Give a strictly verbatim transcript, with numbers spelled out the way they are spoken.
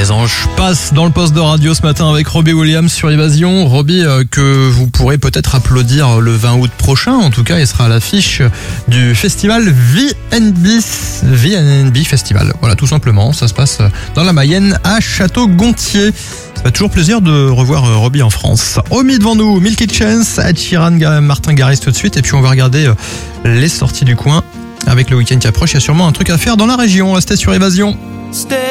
Les anges passent dans le poste de radio ce matin avec Robbie Williams sur Évasion. Robbie euh, que vous pourrez peut-être applaudir le vingt août prochain. En tout cas, il sera à l'affiche du festival V N B, V N B Festival. Voilà, tout simplement. Ça se passe dans la Mayenne à Château-Gontier. Ça fait toujours plaisir de revoir euh, Robbie en France. Omi devant nous, Milky Chance, Ed Sheeran, Martin Garrix tout de suite. Et puis on va regarder euh, les sorties du coin. Avec le week-end qui approche, il y a sûrement un truc à faire dans la région. Restez sur Évasion.